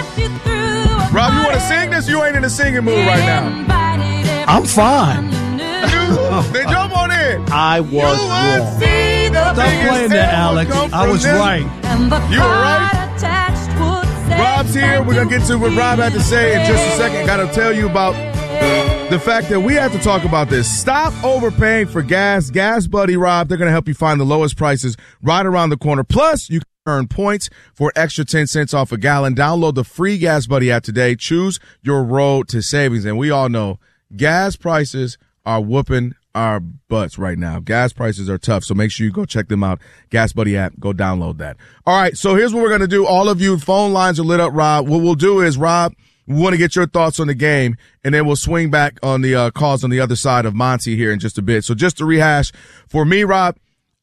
Rob, you want to sing this? You ain't in the singing mood right now. I'm fine. Then jump on in. I was wrong. Stop playing that, Alex. I was right. You were right. Rob's here. We're going to get to what Rob had to say in just a second. Got to tell you about the fact that we have to talk about this. Stop overpaying for gas. Gas Buddy, Rob, they're going to help you find the lowest prices right around the corner. Plus, you can earn points for an extra 10 cents off a gallon. Download the free Gas Buddy app today. Choose your road to savings. And we all know gas prices are whooping our butts right now. Gas prices are tough, so make sure you go check them out. Gas Buddy app, go download that. All right, so here's what we're going to do. All of you, phone lines are lit up, Rob. What we'll do is, Rob, we want to get your thoughts on the game, and then we'll swing back on the calls on the other side of Monty here in just a bit. So just to rehash, for me, Rob,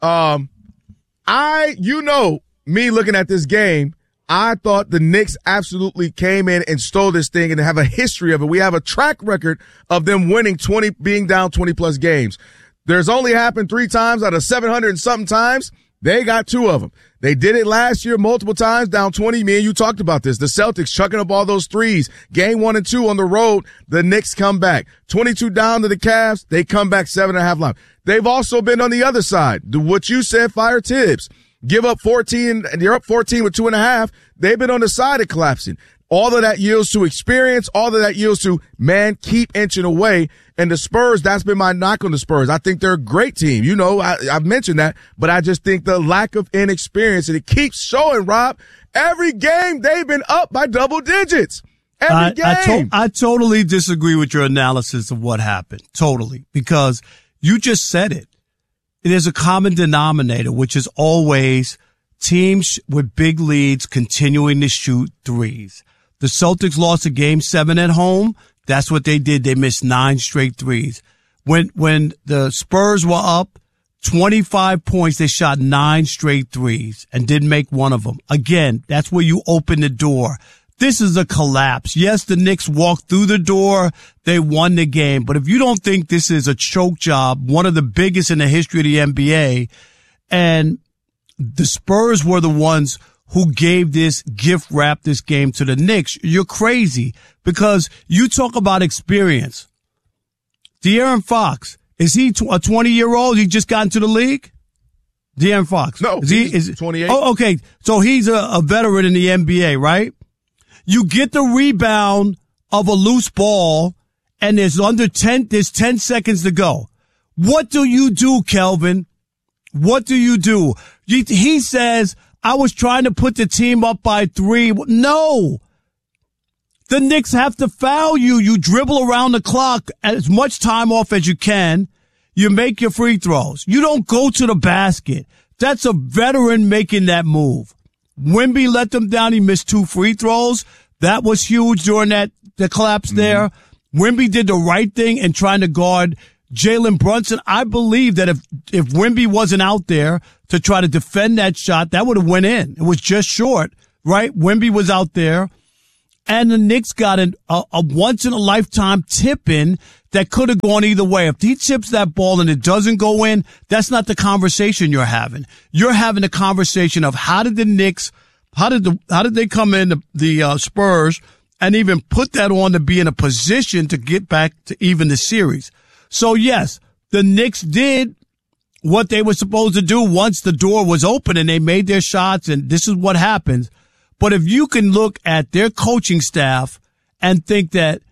me looking at this game, I thought the Knicks absolutely came in and stole this thing and have a history of it. We have a track record of them winning being down 20-plus games. There's only happened 3 times out of 700 and something times. They got 2 of them. They did it last year multiple times, down 20. Me and you talked about this. The Celtics chucking up all those threes. Game 1 and 2 on the road, the Knicks come back. 22 down to the Cavs, they come back 7.5 line. They've also been on the other side. What you said, fire Tibbs. Give up 14, and you're up 14 with 2.5. They've been on the side of collapsing. All of that yields to experience. All of that yields to, man, keep inching away. And the Spurs, that's been my knock on the Spurs. I think they're a great team. You know, I've mentioned that, but I just think the lack of inexperience, and it keeps showing, Rob. Every game they've been up by double digits. Every game. I totally disagree with your analysis of what happened. Totally. Because you just said it. There's a common denominator, which is always teams with big leads continuing to shoot threes. The Celtics lost a game 7 at home. That's what they did. They missed 9 straight threes. When the Spurs were up 25 points, they shot 9 straight threes and didn't make one of them. Again, that's where you open the door. This is a collapse. Yes, the Knicks walked through the door. They won the game. But if you don't think this is a choke job, one of the biggest in the history of the NBA, and the Spurs were the ones who gave this this game to the Knicks, you're crazy, because you talk about experience. De'Aaron Fox, is he a 20-year-old? He just got into the league? De'Aaron Fox. No, he's 28. Oh, okay. So he's a veteran in the NBA, right? You get the rebound of a loose ball, and there's 10 seconds to go. What do you do, Kelvin? What do you do? He says, I was trying to put the team up by 3. No. The Knicks have to foul you. You dribble around the clock as much time off as you can. You make your free throws. You don't go to the basket. That's a veteran making that move. Wemby let them down. He missed 2 free throws. That was huge during the collapse there. Wemby did the right thing in trying to guard Jalen Brunson. I believe that if Wemby wasn't out there to try to defend that shot, that would have went in. It was just short, right? Wemby was out there. And the Knicks got a once-in-a-lifetime tip-in that could have gone either way. If he tips that ball and it doesn't go in, that's not the conversation you're having. You're having a conversation of how did they come in, the Spurs, and even put that on to be in a position to get back to even the series. So, yes, the Knicks did what they were supposed to do once the door was open and they made their shots, and this is what happens. But if you can look at their coaching staff and think that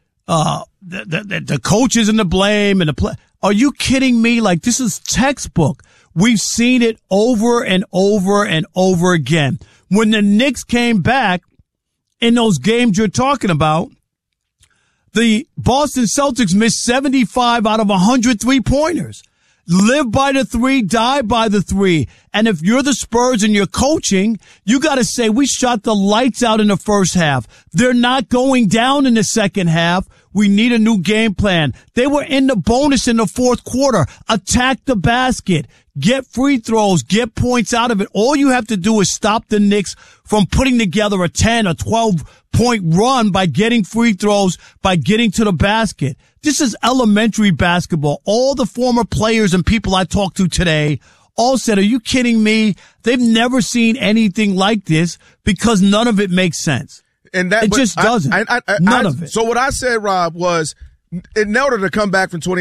the coach isn't to blame and the play, are you kidding me? Like, this is textbook. We've seen it over and over and over again. When the Knicks came back in those games you're talking about, the Boston Celtics missed 75 out of 100 3-pointers. Live by the 3, die by the 3. And if you're the Spurs and you're coaching, you got to say, we shot the lights out in the first half. They're not going down in the second half. We need a new game plan. They were in the bonus in the fourth quarter. Attack the basket. Get free throws. Get points out of it. All you have to do is stop the Knicks from putting together a 10 or 12-point run by getting free throws, by getting to the basket. This is elementary basketball. All the former players and people I talked to today all said, are you kidding me? They've never seen anything like this because none of it makes sense. And that it just doesn't. None of it. So what I said, Rob, was in order to come back from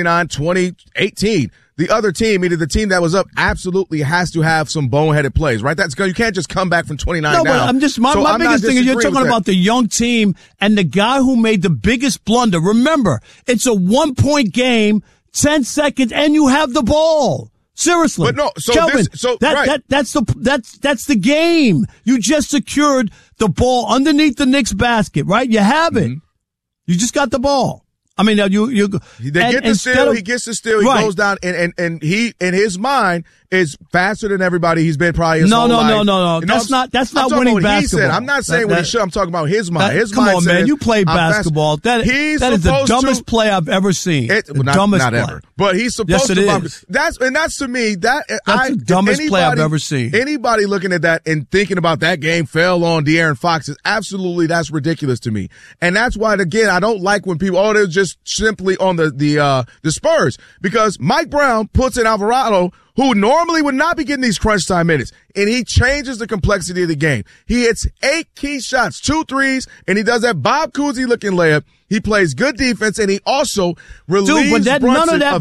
2018, the other team, either the team that was up, absolutely has to have some boneheaded plays, right? You can't just come back from 29 No, down. but I'm just, my biggest thing is you're talking about the young team and the guy who made the biggest blunder. Remember, it's a 1-point game, 10 seconds, and you have the ball. Seriously. But no, so Kelvin, right. that's the game. You just secured the ball underneath the Knicks basket, right? You have it. You just got the ball. I mean, they get the steal. He gets the steal. He goes down, and he, in his mind, is faster than everybody. He's been probably his whole life. No. That's not winning basketball. I'm not saying what he should. I'm talking about his mind. Come on, man. You play basketball. That is the dumbest play I've ever seen. Not ever. But he's supposed to. Yes, it is. That's to me. That's the dumbest play I've ever seen. Anybody looking at that and thinking about that game fell on De'Aaron Fox is that's ridiculous to me. And that's why, again, I don't like when people, they're just simply on the Spurs, because Mike Brown puts in Alvarado, who normally would not be getting these crunch time minutes, and he changes the complexity of the game. He hits 8 key shots, 2 threes, and he does that Bob Cousy looking layup. He plays good defense, and he also relieves none of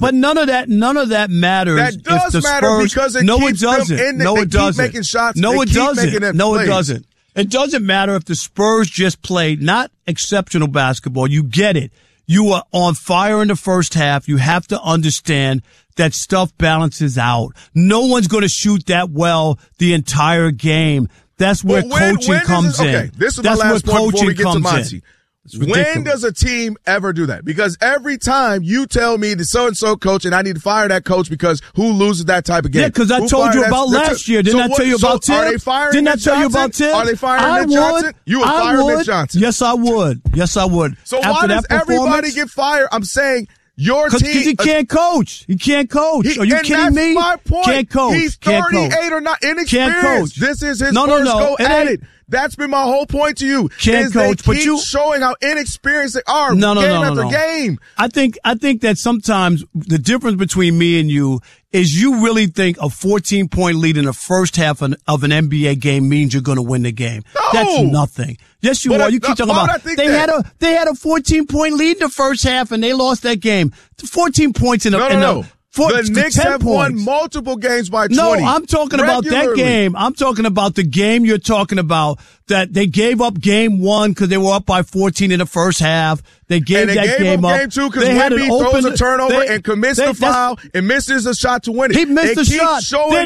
that matters. That does matter because it keeps them in the, keep making shots. No, it doesn't. It doesn't matter if the Spurs just played not exceptional basketball. You get it. You are on fire in the first half. You have to understand that stuff balances out. No one's going to shoot that well the entire game. That's where coaching comes in. Okay, this is my last point before we get to Monty. When does a team ever do that? Because every time you tell me the so-and-so coach and I need to fire that coach because who loses that type of game? Yeah, because I told you about last year. Didn't I tell you about Tim? Are they firing Didn't I tell you about Tim? Are they firing Mitch Johnson? You would fire Mitch Johnson. Yes, I would. So why does everybody get fired? I'm saying your team. Because he can't coach. He can't coach. Are you kidding me? That's my point. Can't coach. He's 38 or not inexperienced. Can't coach. This is his first go at it. That's been my whole point to you. Can't coach, but you showing how inexperienced they are game after game. I think that sometimes the difference between me and you is you really think a 14-point lead in the first half of an NBA game means you're going to win the game. No. That's nothing. Yes, you are. You keep talking about they had a 14-point lead in the first half and they lost that game. 14 points in the The Knicks have won multiple games by 20. No, I'm talking about that game. I'm talking about the game you're talking about, that they gave up game 1 because they were up by 14 in the first half. They gave that game up. Game 2 because Wemby throws a turnover and commits the foul and misses a shot to win it. He missed the shot.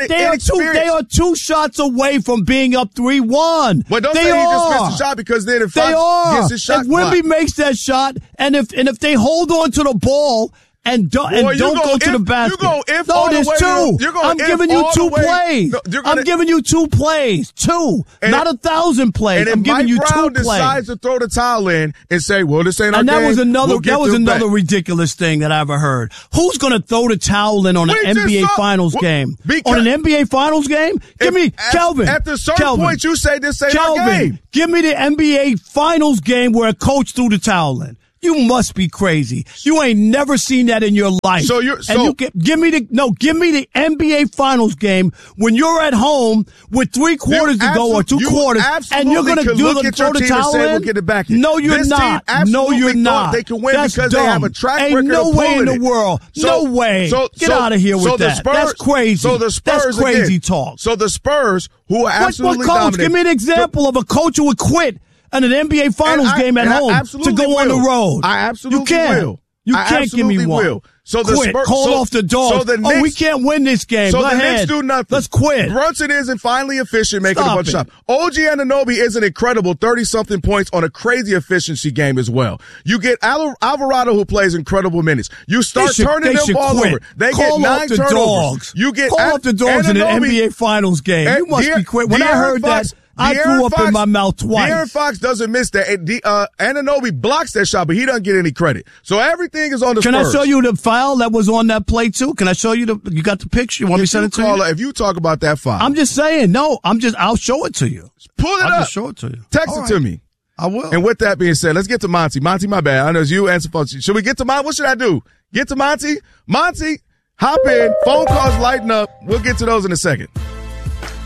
They are 2 shots away from being up 3-1. But don't say he just missed the shot, because then if Fox gets his shot if Wemby makes that shot, and if they hold on to the ball and don't go to the basket. There's 2. I'm giving you 2 plays. I'm giving you 2 plays. 2. Not 1,000 plays. I'm giving you 2 plays. And if Mike Brown decides to throw the towel in and say, well, this ain't our game. And that was another ridiculous thing that I ever heard. Who's going to throw the towel in on an NBA Finals game? On an NBA Finals game? Give me, Kelvin. At the certain point, you say this ain't our game. Give me the NBA Finals game where a coach threw the towel in. You must be crazy. You ain't never seen that in your life. Give me the NBA Finals game when you're at home with 3 quarters to go or 2 quarters, and you're going to throw the towel in? No, you're not. No, you're not. They can win That's because dumb. they have a track record. Ain't no of way in it. the world. No way. Get out of here with that. That's crazy. So the Spurs, that's crazy talk. So the Spurs, who are absolutely what coach? dominant. Give me an example of a coach who would quit in an NBA Finals game at home to go on the road. I absolutely will. You can't give me one. Will. So the Spurs call off the dogs. We can't win this game. So Go the ahead. Knicks do nothing. Let's quit. Brunson isn't finally efficient making a bunch of shots. OG Anunoby is an incredible 30-something points on a crazy efficiency game as well. You get Alvarado, who plays incredible minutes. You start turning them ball over. They get 9 turnovers. Dogs. You get call off the dogs in an NBA Finals game. You must be quit. When I heard that, I threw up in my mouth twice. De'Aaron Fox doesn't miss that. Anunoby blocks that shot, but he doesn't get any credit. So everything is on the Spurs. Can I show you the foul that was on that play too? Can I show you you got the picture? You want me to send it to you? If you talk about that foul. I'm just saying, I'll show it to you. Pull it up. I'll just show it to you. Text it to me. I will. And with that being said, let's get to Monty. Monty, my bad. I know it's you and Safochi. Should we get to Monty? What should I do? Get to Monty? Monty, hop in. Phone calls lighten up. We'll get to those in a second.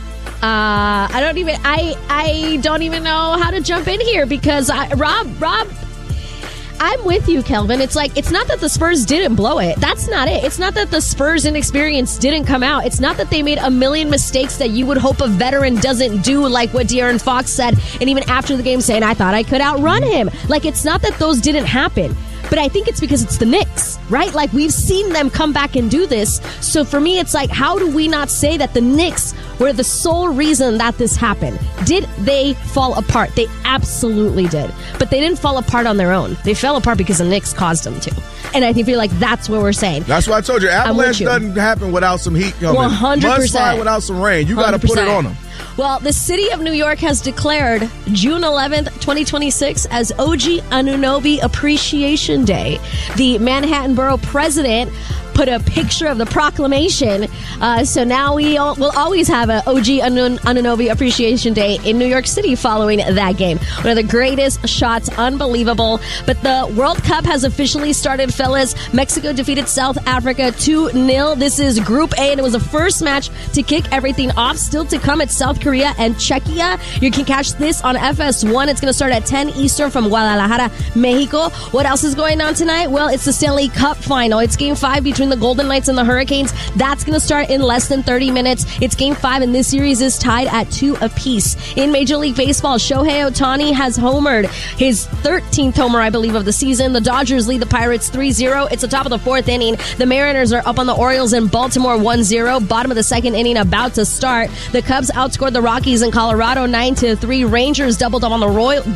I don't even know how to jump in here because Rob, I'm with you, Kelvin. It's like, it's not that the Spurs didn't blow it. That's not it. It's not that the Spurs' inexperience didn't come out. It's not that they made a million mistakes that you would hope a veteran doesn't do, like what De'Aaron Fox said, and even after the game saying, I thought I could outrun him. Like, it's not that those didn't happen. But I think it's because it's the Knicks, right? Like, we've seen them come back and do this. So for me, it's like, how do we not say that the Knicks were the sole reason that this happened? Did they fall apart? They absolutely did. But they didn't fall apart on their own. They fell apart because the Knicks caused them to. And I feel like that's what we're saying. That's why I told you, avalanche doesn't happen without some heat coming. 100%. Mudslide without some rain. You got to put it on them. Well, the city of New York has declared June 11th, 2026 as OG Anunoby Appreciation Day. The Manhattan Borough president put a picture of the proclamation. So now we'll always have a OG Anunoby Appreciation Day in New York City following that game. One of the greatest shots, unbelievable. But the World Cup has officially started, fellas. Mexico defeated South Africa 2-0. This is Group A, and it was the first match to kick everything off. Still to come, it's South Korea and Czechia. You can catch this on FS1. It's going to start at 10 Eastern from Guadalajara, Mexico. What else is going on tonight? Well, it's the Stanley Cup final. It's Game 5 between the Golden Knights and the Hurricanes. That's going to start in less than 30 minutes. It's Game 5, and this series is tied at 2 apiece. In Major League Baseball, Shohei Ohtani has homered, his 13th homer, I believe, of the season. The Dodgers lead the Pirates 3-0. It's the top of the 4th inning. The Mariners are up on the Orioles in Baltimore 1-0. Bottom of the 2nd inning about to start. The Cubs outscored the Rockies in Colorado 9-3. Rangers doubled up on the Royals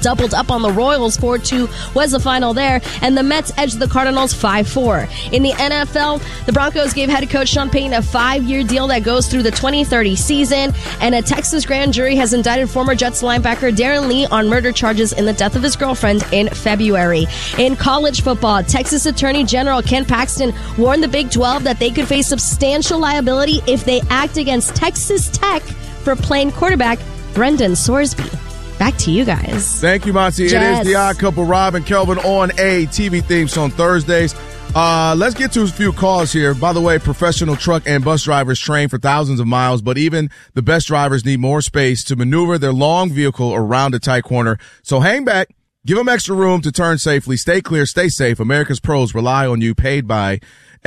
4-2 was the final there. And the Mets edged the Cardinals 5-4. In the NFL, the Broncos gave head coach Sean Payton a 5-year deal that goes through the 2030 season. And a Texas grand jury has indicted former Jets linebacker Darren Lee on murder charges in the death of his girlfriend in February. In college football, Texas Attorney General Ken Paxton warned the Big 12 that they could face substantial liability if they act against Texas Tech for playing quarterback Brendan Sorsby. Back to you guys. Thank you, Monty. Yes. It is the Odd Couple, Rob and Kelvin on a TV themes on Thursdays. Let's get to a few calls here. By the way, professional truck and bus drivers train for thousands of miles, but even the best drivers need more space to maneuver their long vehicle around a tight corner. So hang back, give them extra room to turn safely. Stay clear, stay safe. America's pros rely on you, paid by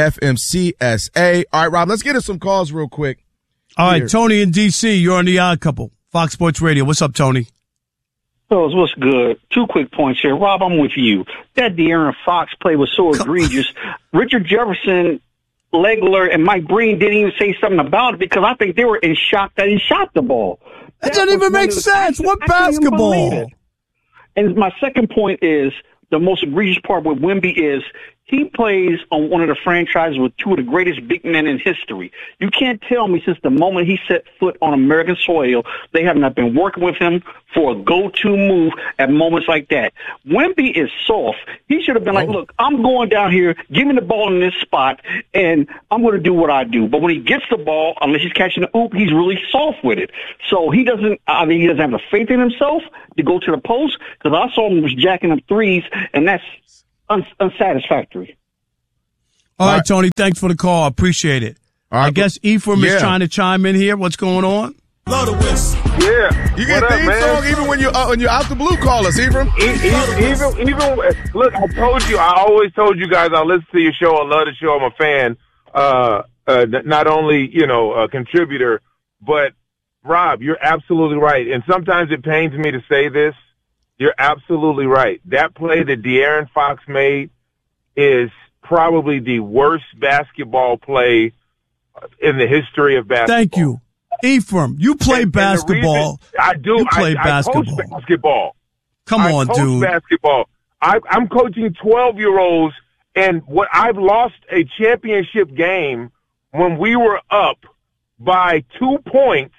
FMCSA. All right, Rob, let's get to some calls real quick. All right, Tony in D.C., you're on the Odd Couple, Fox Sports Radio. What's up, Tony? Fellas, what's good? 2 quick points here. Rob, I'm with you. That De'Aaron Fox play was so egregious. Richard Jefferson, Legler, and Mike Breen didn't even say something about it because I think they were in shock that he shot the ball. That doesn't even make sense. What basketball? And my second point is, the most egregious part with Wemby is he plays on one of the franchises with 2 of the greatest big men in history. You can't tell me since the moment he set foot on American soil, they have not been working with him for a go-to move at moments like that. Wemby is soft. He should have been like, look, I'm going down here, give me the ball in this spot, and I'm going to do what I do. But when he gets the ball, unless he's catching the oop, he's really soft with it. So he doesn't have the faith in himself to go to the post, because I saw him was jacking up threes, and that's unsatisfactory. All right, Tony, thanks for the call. Appreciate it. I guess Ephraim is trying to chime in here. What's going on? Love the West. Yeah. You get a theme song even when you're out the blue, call us, Ephraim. Even look, I always told you guys I listen to your show. I love the show. I'm a fan. Not only, a contributor, but Rob, you're absolutely right. And sometimes it pains me to say this. You're absolutely right. That play that De'Aaron Fox made is probably the worst basketball play in the history of basketball. Thank you. Ephraim, you play basketball. I do. You play basketball. I coach basketball. Come on, dude. Basketball. I'm coaching 12-year-olds, and I've lost a championship game when we were up by 2 points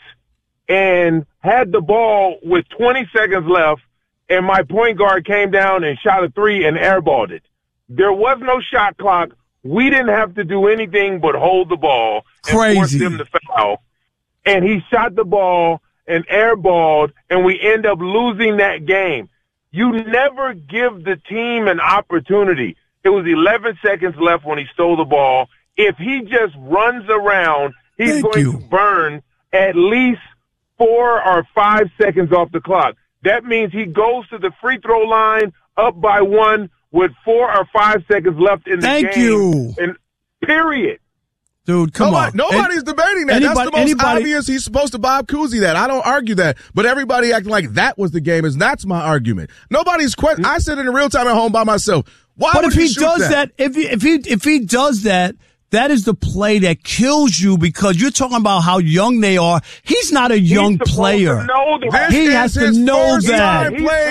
and had the ball with 20 seconds left, and my point guard came down and shot a three and airballed it. There was no shot clock. We didn't have to do anything but hold the ball and force them to foul. And he shot the ball and airballed, and we end up losing that game. You never give the team an opportunity. It was 11 seconds left when he stole the ball. If he just runs around, he's going to burn at least 4 or 5 seconds off the clock. That means he goes to the free throw line up by 1 with 4 or 5 seconds left in the game. Thank you. And period. Dude, come on. Nobody's debating that. That's the most obvious. He's supposed to Bob Cousy that. I don't argue that. But everybody acting like that was the game that's my argument. Nobody's question. I said it in real time at home by myself. Why but would if he shoot does that? If he does that, that is the play that kills you because you're talking about how young they are. He's not a young player. He has to know that.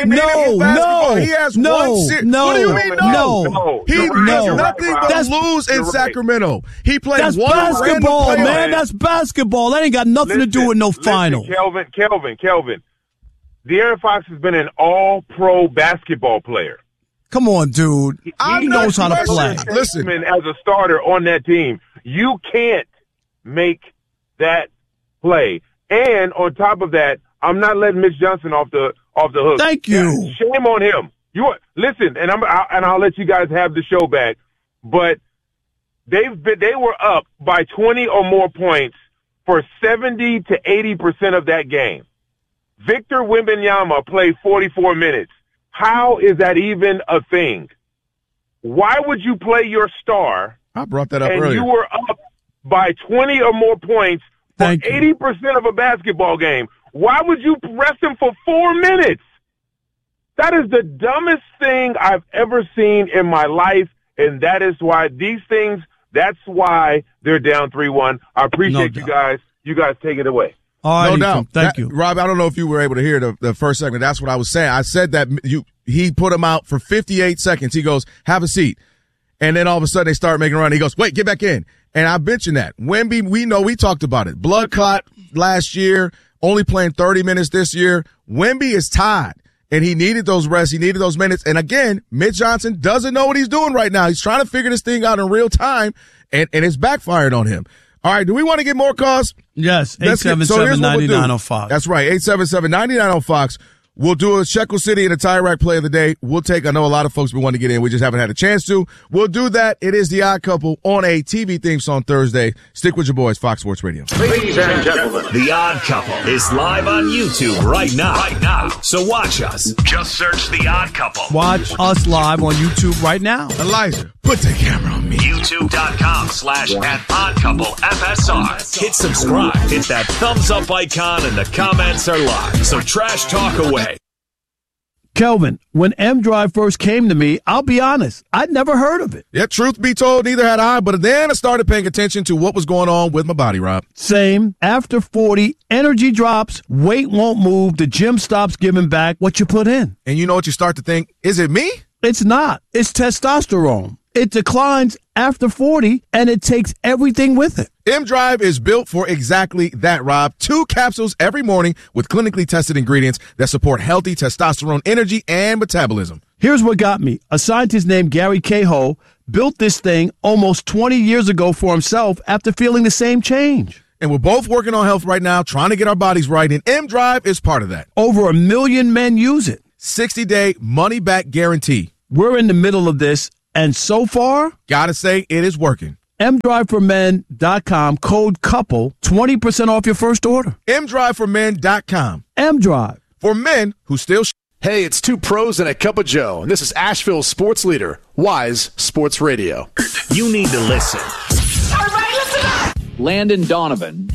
No. He has one series. What do you mean no? He has nothing but lose in Sacramento. He played That's one basketball, man. That's basketball. That ain't got nothing to do with no final. Kelvin. De'Aaron Fox has been an all-pro basketball player. Come on, dude. He knows how to play. Listen, as a starter on that team, you can't make that play. And on top of that, I'm not letting Mitch Johnson off the hook. Thank you. Yeah, shame on him. Listen, and I'll let you guys have the show back. But they were up by 20 or more points for 70 to 80% of that game. Victor Wembanyama played 44 minutes. How is that even a thing? Why would you play your star? I brought that up and earlier. You were up by 20 or more points for 80% of a basketball game. Why would you rest him for 4 minutes? That is the dumbest thing I've ever seen in my life, and that is why that's why they're down 3-1. I appreciate you guys. You guys take it away. No doubt. Thank you. Rob, I don't know if you were able to hear the first segment. That's what I was saying. I said that he put him out for 58 seconds. He goes, have a seat. And then all of a sudden they start making a run. He goes, wait, get back in. And I mentioned that. Wemby, we talked about it. Blood clot last year, only playing 30 minutes this year. Wemby is tied. And he needed those rests. He needed those minutes. And again, Mitch Johnson doesn't know what he's doing right now. He's trying to figure this thing out in real time, and it's backfired on him. All right, do we want to get more calls? Yes, 877-99 on Fox. That's right, 877-99 on Fox. We'll do a Shekel City and a Tie Rack play of the day. I know a lot of folks been wanting to get in. We just haven't had a chance to. We'll do that. It is The Odd Couple on a TV theme song Thursday. Stick with your boys, Fox Sports Radio. Ladies and gentlemen, The Odd Couple is live on YouTube right now. So watch us. Just search The Odd Couple. Watch us live on YouTube right now. Elijah, put the camera on me. YouTube.com/@oddcouplefsr. Hit subscribe. Hit that thumbs up icon and the comments are live. So trash talk away. Kelvin, when M-Drive first came to me, I'll be honest, I'd never heard of it. Yeah, truth be told, neither had I, but then I started paying attention to what was going on with my body, Rob. Same. After 40, energy drops, weight won't move, the gym stops giving back what you put in. And you know what you start to think? Is it me? It's not. It's testosterone. It declines after 40, and it takes everything with it. M-Drive is built for exactly that, Rob. 2 capsules every morning with clinically tested ingredients that support healthy testosterone energy and metabolism. Here's what got me. A scientist named Gary Cahill built this thing almost 20 years ago for himself after feeling the same change. And we're both working on health right now, trying to get our bodies right, and M-Drive is part of that. Over 1 million men use it. 60-day money-back guarantee. We're in the middle of this, and so far, gotta say, it is working. MDriveForMen.com, code COUPLE, 20% off your first order. MDriveForMen.com. M-Drive. For men who still Hey, it's 2 pros and a cup of Joe, and this is Asheville's sports leader, Wise Sports Radio. You need to listen. Everybody listen up! Landon Donovan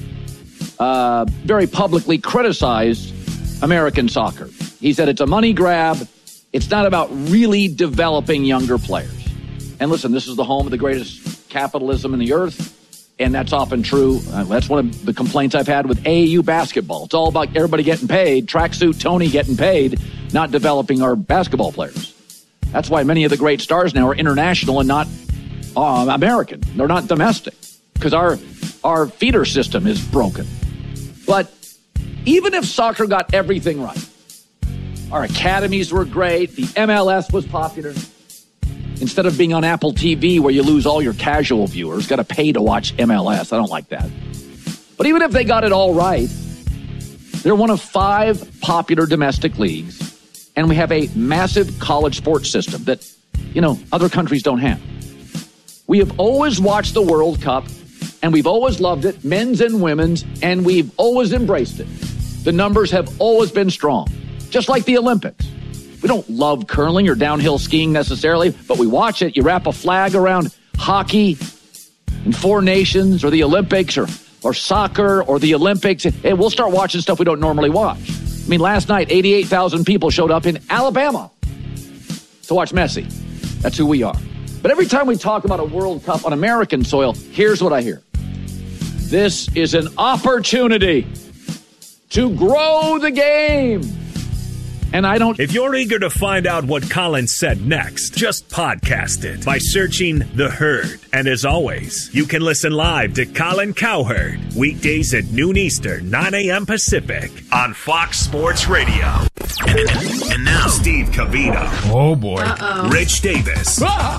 very publicly criticized American soccer. He said it's a money grab. It's not about really developing younger players. And listen, this is the home of the greatest capitalism in the earth, and that's often true. That's one of the complaints I've had with AAU basketball. It's all about everybody getting paid, tracksuit Tony getting paid, not developing our basketball players. That's why many of the great stars now are international and not American. They're not domestic because our feeder system is broken. But even if soccer got everything right, our academies were great, the MLS was popular. Instead of being on Apple TV where you lose all your casual viewers, got to pay to watch MLS. I don't like that. But even if they got it all right, they're one of 5 popular domestic leagues, and we have a massive college sports system that, other countries don't have. We have always watched the World Cup, and we've always loved it, men's and women's, and we've always embraced it. The numbers have always been strong, just like the Olympics. We don't love curling or downhill skiing necessarily, but we watch it. You wrap a flag around hockey in 4 nations or the Olympics or soccer or the Olympics, and we'll start watching stuff we don't normally watch. I mean, last night, 88,000 people showed up in Alabama to watch Messi. That's who we are. But every time we talk about a World Cup on American soil, here's what I hear. This is an opportunity to grow the game. And I don't... If you're eager to find out what Colin said next, just podcast it by searching The Herd. And as always, you can listen live to Colin Cowherd weekdays at noon Eastern, 9 a.m. Pacific on Fox Sports Radio. And now, Steve Covino. Oh, boy. Rich Davis.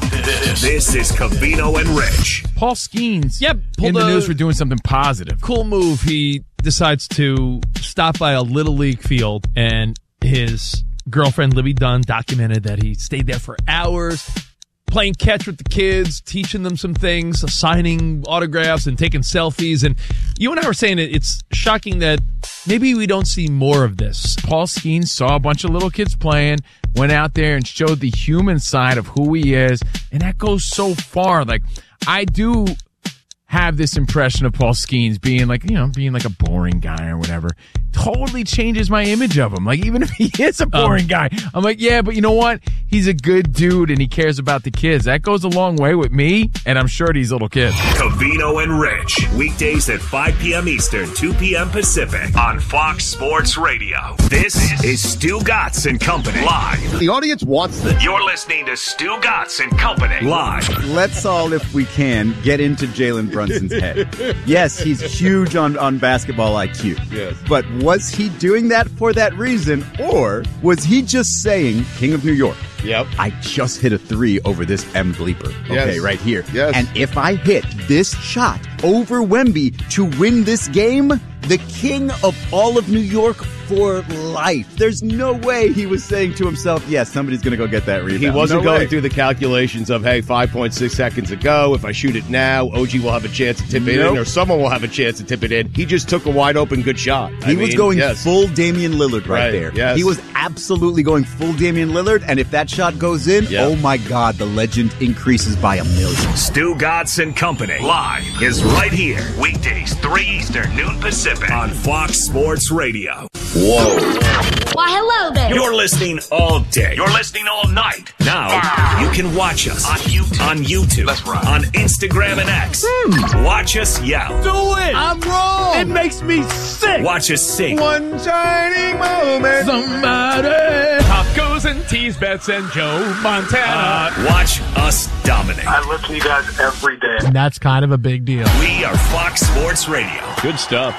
This is Covino and Rich. Paul Skeens in the news for doing something positive. Cool move. He decides to stop by a Little League field, and his girlfriend, Libby Dunn, documented that he stayed there for hours, playing catch with the kids, teaching them some things, signing autographs and taking selfies. And you and I were saying it's shocking that maybe we don't see more of this. Paul Skeens saw a bunch of little kids playing, went out there and showed the human side of who he is, and that goes so far. Like, I do have this impression of Paul Skeens being like a boring guy or whatever. Totally changes my image of him. Like, even if he is a boring guy, I'm like, yeah, but you know what? He's a good dude and he cares about the kids. That goes a long way with me, and I'm sure these little kids. Covino and Rich, weekdays at 5 p.m. Eastern, 2 p.m. Pacific on Fox Sports Radio. This is Stu Gatz and Company live. The audience wants this. You're listening to Stu Gatz and Company live. Let's all, if we can, get into Jalen Brunson's head. Yes, he's huge on basketball IQ. Yes. But was he doing that for that reason, or was he just saying, King of New York, yep, I just hit a 3 over this M bleeper. Okay, yes, right here. Yes. And if I hit this shot over Wemby to win this game, the king of all of New York for life. There's no way he was saying to himself, yes, somebody's going to go get that rebound. He wasn't going through the calculations of, hey, 5.6 seconds ago, if I shoot it now, OG will have a chance to tip it in, or someone will have a chance to tip it in. He just took a wide open good shot. He was going full Damian Lillard right there. Yes. He was absolutely going full Damian Lillard, and if that shot goes in, oh my God, the legend increases by 1,000,000. Stu Gatz and Company live is right here. Weekdays, 3 Eastern, noon Pacific on Fox Sports Radio. Whoa. Why, hello there. You're listening all day. You're listening all night. Now, you can watch us on YouTube. That's right. On Instagram and X. Watch us yell. Do it. I'm wrong. It makes me sick. Watch us sing. One shining moment. Somebody. Tacos and teas, bets and Joe Montana. Watch us dominate. I listen to you guys every day. And that's kind of a big deal. We are Fox Sports Radio. Good stuff.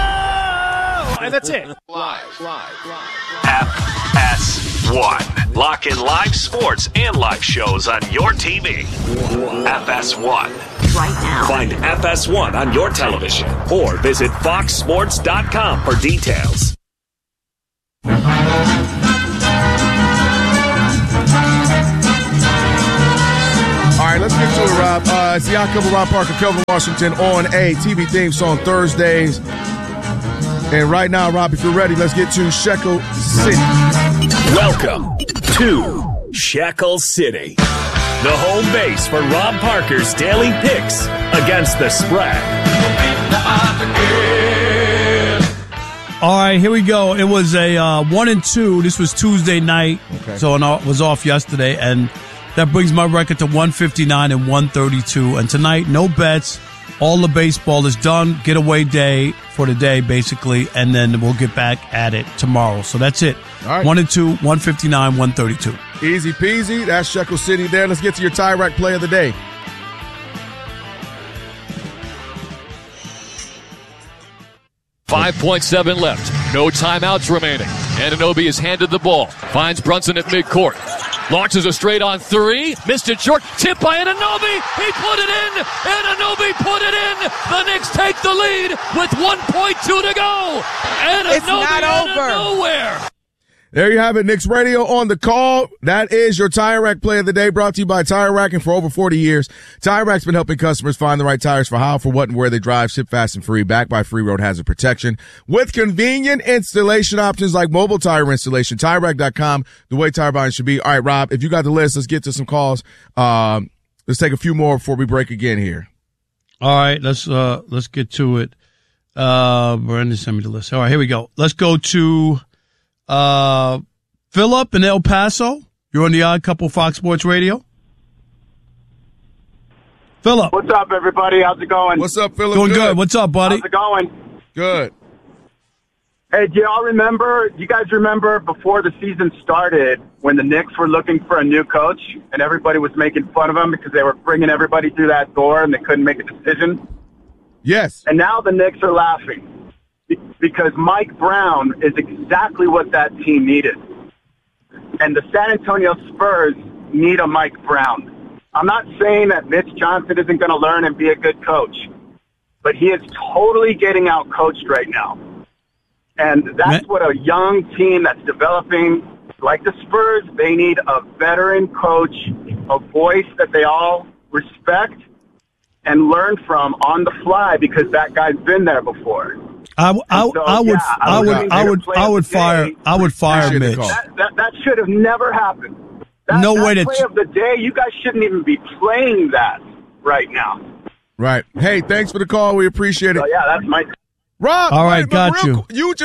And that's it. Live. FS1. Lock in live sports and live shows on your TV. FS1. Right now. Find FS1 on your television or visit foxsports.com for details. All right, let's get to it, Rob. It's the Odd Couple, Rob Parker, Kelvin Washington on a TV theme song Thursdays. And right now, Rob, if you're ready, let's get to Shekel City. Welcome to Shekel City, the home base for Rob Parker's daily picks against the spread. All right, here we go. It was a 1-2. This was Tuesday night, so it was off yesterday, and that brings my record to 159 and 132. And tonight, no bets. All the baseball is done. Getaway day for the day, basically, and then we'll get back at it tomorrow. So that's it. All right. 1-2, 159, 132. Easy peasy. That's Shekel City there. Let's get to your tie rack play of the day. .7 left. No timeouts remaining. Anunoby is handed the ball. Finds Brunson at midcourt. Launches a straight-on 3. Missed it short. Tip by Anunoby. He put it in. Anunoby put it in. The Knicks take the lead with 1.2 to go. Anunoby it's not out over. of nowhere. There you have it. Knicks Radio on the call. That is your Tire Rack play of the day, brought to you by Tire Rack. And for over 40 years, Tire Rack's been helping customers find the right tires for how, for what, and where they drive. Ship fast and free, backed by free road hazard protection. With convenient installation options like mobile tire installation. TireRack.com, the way tire buying should be. All right, Rob, if you got the list, let's get to some calls. Let's take a few more before we break again here. All right, let's get to it. Brandon sent me the list. All right, here we go. Let's go to Philip in El Paso. You're on the Odd Couple Fox Sports Radio. Philip. What's up, everybody? How's it going? What's up, Philip? Doing good. What's up, buddy? How's it going? Good. Hey, do you guys remember before the season started when the Knicks were looking for a new coach and everybody was making fun of them because they were bringing everybody through that door and they couldn't make a decision? Yes. And now the Knicks are laughing because Mike Brown is exactly what that team needed. And the San Antonio Spurs need a Mike Brown. I'm not saying that Mitch Johnson isn't going to learn and be a good coach, but he is totally getting out-coached right now. And that's what a young team that's developing, like the Spurs, they need a veteran coach, a voice that they all respect and learn from on the fly because that guy's been there before. I would fire Mitch. That should have never happened. That play of the day, you guys shouldn't even be playing that right now. Right. Hey, thanks for the call. We appreciate it. So, yeah, that's my. Rob, all right, got you.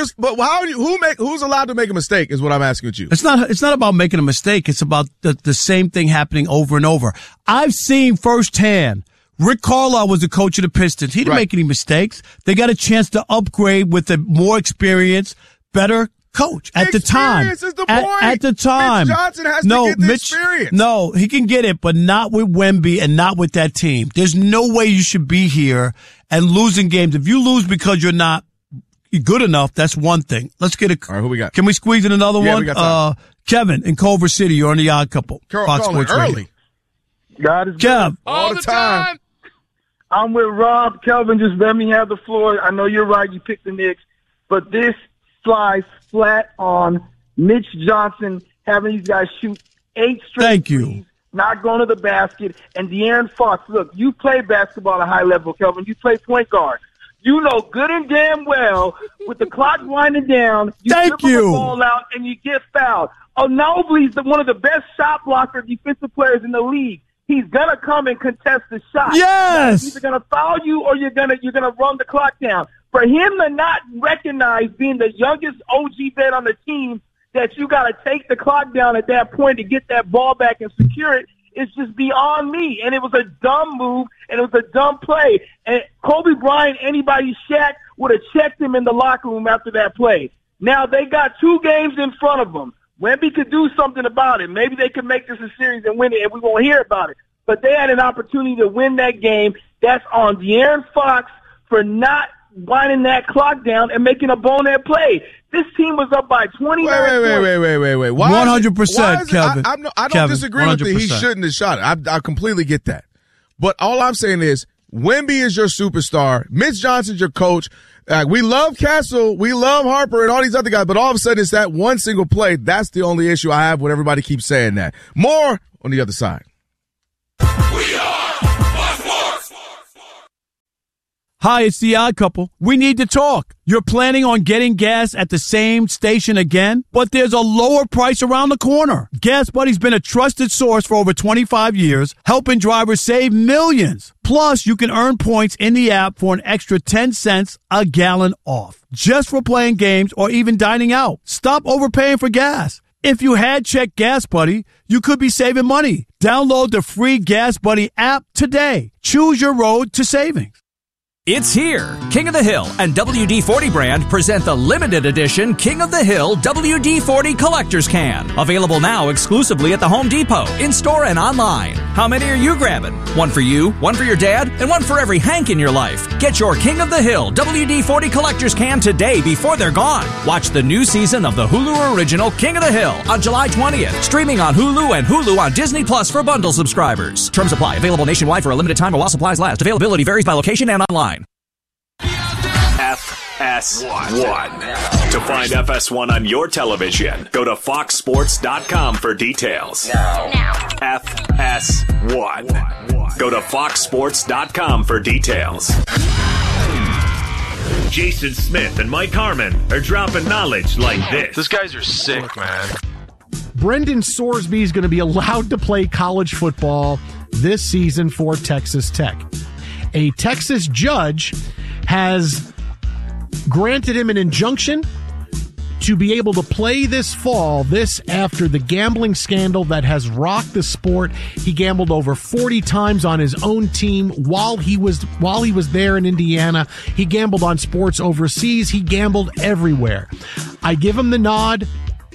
Who's allowed to make a mistake is what I'm asking with you. It's not about making a mistake. It's about the same thing happening over and over. I've seen firsthand. Rick Carlisle was the coach of the Pistons. He didn't make any mistakes. They got a chance to upgrade with a more experienced, better coach at the time. Experience is the point. At the time. Mitch Johnson has to get the experience. No, he can get it, but not with Wemby and not with that team. There's no way you should be here and losing games. If you lose because you're not good enough, that's one thing. Let's get it. All right, who we got? Can we squeeze in another one? We got time. Kevin in Culver City. You're on the Odd Couple. Fox Sports early. Radio. God is Kev. good. All the time. I'm with Rob. Kelvin, just let me have the floor. I know you're right. You picked the Knicks. But this flies flat on Mitch Johnson having these guys shoot 8 straight threes, not going to the basket. And De'Aaron Fox, look, you play basketball at a high level, Kelvin. You play point guard. You know good and damn well with the clock winding down, you dribble the ball out and you get fouled. Ginobili is one of the best shot blocker defensive players in the league. He's gonna come and contest the shot. Yes. He's either gonna foul you or you're gonna run the clock down. For him to not recognize being the youngest OG vet on the team that you gotta take the clock down at that point to get that ball back and secure it is just beyond me. And it was a dumb move and it was a dumb play. And Kobe Bryant, anybody Shaq would have checked him in the locker room after that play. Now they got 2 games in front of them. Wemby could do something about it. Maybe they could make this a series and win it, and we won't hear about it. But they had an opportunity to win that game. That's on De'Aaron Fox for not winding that clock down and making a bonehead play. This team was up by 29 Wait. 100%, Kevin. I don't disagree 100%. With that he shouldn't have shot it. I completely get that. But all I'm saying is Wemby is your superstar. Mitch Johnson's your coach. We love Castle, we love Harper, and all these other guys, but all of a sudden it's that one single play. That's the only issue I have when everybody keeps saying that. More on the other side. We are Fox Sports. Hi, it's the Odd Couple. We need to talk. You're planning on getting gas at the same station again, but there's a lower price around the corner. Gas Buddy's been a trusted source for over 25 years, helping drivers save millions. Plus, you can earn points in the app for an extra 10 cents a gallon off, just for playing games or even dining out. Stop overpaying for gas. If you had checked Gas Buddy, you could be saving money. Download the free Gas Buddy app today. Choose your road to savings. It's here. King of the Hill and WD-40 brand present the limited edition King of the Hill WD-40 Collector's Can. Available now exclusively at the Home Depot, in-store and online. How many are you grabbing? One for you, one for your dad, and one for every Hank in your life. Get your King of the Hill WD-40 Collector's Can today before they're gone. Watch the new season of the Hulu original King of the Hill on July 20th. Streaming on Hulu and Hulu on Disney Plus for bundle subscribers. Terms apply. Available nationwide for a limited time or while supplies last. Availability varies by location and online. FS1. To find FS1 on your television, go to foxsports.com for details. Now. FS1. Go to foxsports.com for details. Jason Smith and Mike Harmon are dropping knowledge like this. These guys are sick, man. Brendan Sorsby is going to be allowed to play college football this season for Texas Tech. A Texas judge has granted him an injunction to be able to play this fall, this after the gambling scandal that has rocked the sport. He gambled over 40 times on his own team while he was there in Indiana. He gambled on sports overseas. He gambled everywhere. I give him the nod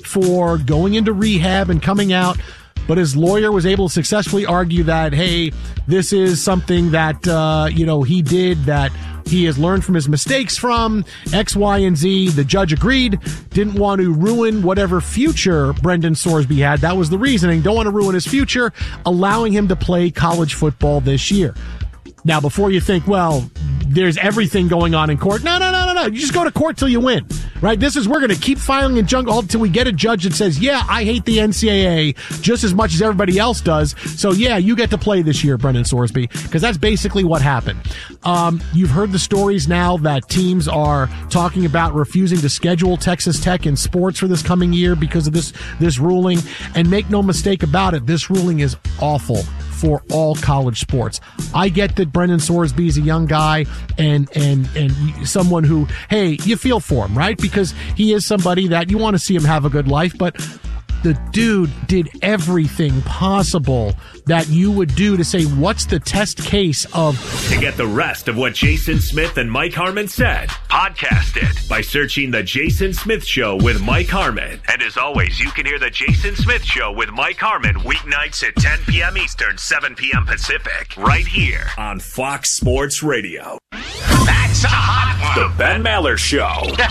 for going into rehab and coming out, but his lawyer was able to successfully argue that, hey, this is something that he did that he has learned from his mistakes from X, Y, and Z. The judge agreed, didn't want to ruin whatever future Brendan Sorsby had. That was the reasoning. Don't want to ruin his future, allowing him to play college football this year. Now, before you think, well, there's everything going on in court. No. You just go to court till you win, right? We're going to keep filing injunctions until we get a judge that says, yeah, I hate the NCAA just as much as everybody else does. So, yeah, you get to play this year, Brendan Sorsby, because that's basically what happened. You've heard the stories now that teams are talking about refusing to schedule Texas Tech in sports for this coming year because of this ruling. And make no mistake about it, this ruling is awful for all college sports. I get that Brendan Sorsby is a young guy and someone who, hey, you feel for him, right? Because he is somebody that you want to see him have a good life, but the dude did everything possible that you would do to say, what's the test case of... To get the rest of what Jason Smith and Mike Harmon said, podcast it by searching The Jason Smith Show with Mike Harmon. And as always, you can hear The Jason Smith Show with Mike Harmon weeknights at 10 p.m. Eastern, 7 p.m. Pacific, right here on Fox Sports Radio. That's a hot one. The Ben Maller Show.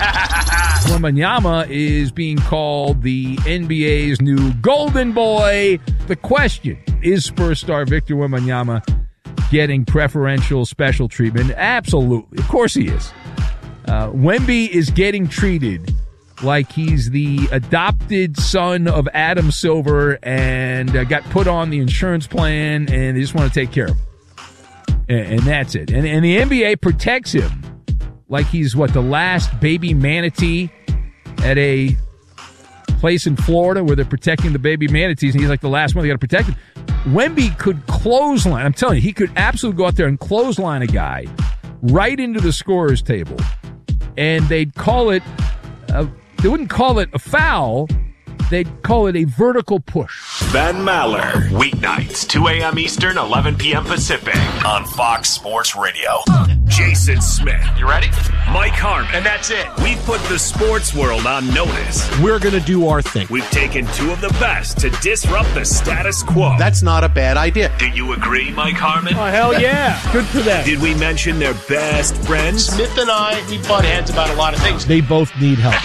Wembanyama is being called the NBA's new golden boy. The question, is Spurs star Victor Wembanyama getting preferential special treatment? Absolutely. Of course he is. Wemby is getting treated like he's the adopted son of Adam Silver and got put on the insurance plan and they just want to take care of him. And that's it. And the NBA protects him like he's, the last baby manatee at a place in Florida where they're protecting the baby manatees, and he's like the last one they got to protect him. Wemby could clothesline. I'm telling you, he could absolutely go out there and clothesline a guy right into the scorer's table, and they'd call it, they wouldn't call it a foul. They'd call it a vertical push. Ben Maller, weeknights, 2 a.m. Eastern, 11 p.m. Pacific, on Fox Sports Radio. Jason Smith. You ready? Mike Harmon. And that's it. We've put the sports world on notice. We're going to do our thing. We've taken two of the best to disrupt the status quo. That's not a bad idea. Do you agree, Mike Harmon? Oh, hell yeah. Good for them. Did we mention their best friends? Smith and I, we butt heads about a lot of things. They both need help.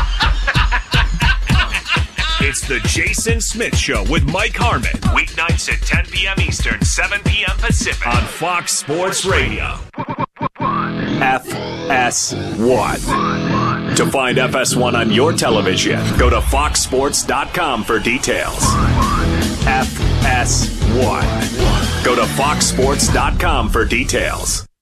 It's the Jason Smith Show with Mike Harmon. Weeknights at 10 p.m. Eastern, 7 p.m. Pacific on Fox Sports Radio. FS1. To find FS1 on your television, go to foxsports.com for details. FS1. Go to foxsports.com for details.